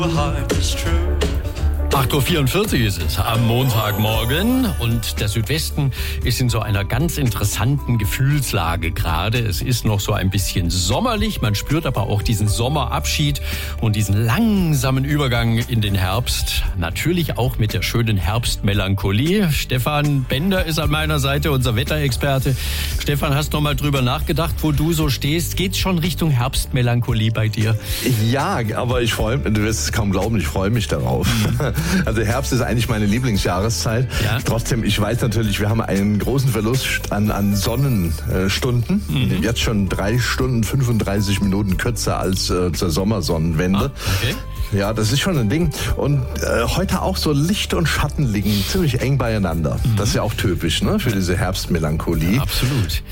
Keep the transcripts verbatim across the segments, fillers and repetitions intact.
acht Uhr vierundvierzig ist es am Montagmorgen und der Südwesten ist in so einer ganz interessanten Gefühlslage gerade. Es ist noch so ein bisschen sommerlich, man spürt aber auch diesen Sommerabschied und diesen langsamen Übergang in den Herbst. Natürlich auch mit der schönen Herbstmelancholie. Stefan Bender ist an meiner Seite, unser Wetterexperte. Stefan, hast du noch mal drüber nachgedacht, wo du so stehst? Geht's schon Richtung Herbstmelancholie bei dir? Ja, aber ich freue mich, du wirst es kaum glauben, ich freue mich darauf. Mhm. Also Herbst ist eigentlich meine Lieblingsjahreszeit. Ja. Trotzdem, ich weiß natürlich, wir haben einen großen Verlust an, an Sonnenstunden. Mhm. Jetzt schon drei Stunden fünfunddreißig Minuten kürzer als äh, zur Sommersonnenwende. Ah, okay. Ja, das ist schon ein Ding. Und äh, heute auch so Licht und Schatten liegen ziemlich eng beieinander. Mhm. Das ist ja auch typisch, ne, für diese Herbstmelancholie. Ja, absolut.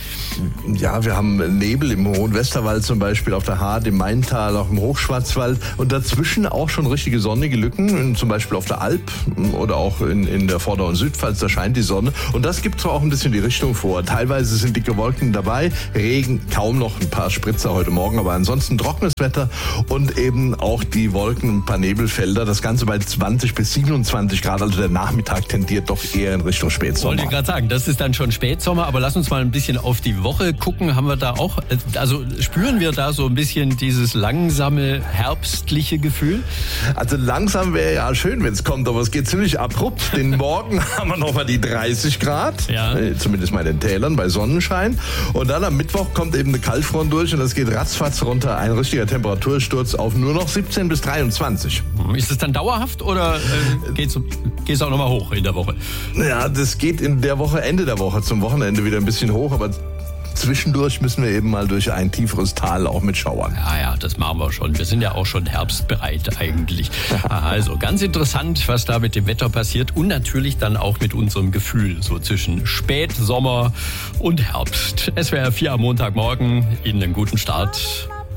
Ja, wir haben Nebel im Hohen Westerwald zum Beispiel, auf der Haardt, im Maintal, auch im Hochschwarzwald. Und dazwischen auch schon richtige sonnige Lücken, zum Beispiel auf der Alp oder auch in, in der Vorder- und Südpfalz, da scheint die Sonne. Und das gibt zwar auch ein bisschen die Richtung vor. Teilweise sind dicke Wolken dabei, Regen kaum noch, ein paar Spritzer heute Morgen, aber ansonsten trockenes Wetter und eben auch die Wolken, ein paar Nebelfelder, das Ganze bei zwanzig bis siebenundzwanzig Grad, also der Nachmittag tendiert doch eher in Richtung Spätsommer. Wollte ich gerade sagen, das ist dann schon Spätsommer, aber lass uns mal ein bisschen auf die Woche gucken. Haben wir da auch, also spüren wir da so ein bisschen dieses langsame, herbstliche Gefühl? Also langsam wäre ja schön, wenn es kommt, aber es geht ziemlich abrupt. Den Morgen haben wir noch mal die dreißig Grad, ja. Zumindest mal in den Tälern bei Sonnenschein. Und dann am Mittwoch kommt eben eine Kaltfront durch und das geht ratzfatz runter. Ein richtiger Temperatursturz auf nur noch siebzehn bis dreiundzwanzig. Ist es dann dauerhaft oder äh, geht es auch noch mal hoch in der Woche? Ja, das geht in der Woche, Ende der Woche, zum Wochenende wieder ein bisschen hoch, aber zwischendurch müssen wir eben mal durch ein tieferes Tal auch mit Schauern. Ja, ja, das machen wir schon. Wir sind ja auch schon herbstbereit eigentlich. Also ganz interessant, was da mit dem Wetter passiert und natürlich dann auch mit unserem Gefühl, so zwischen Spätsommer und Herbst. S W R vier am Montagmorgen. Ihnen einen guten Start.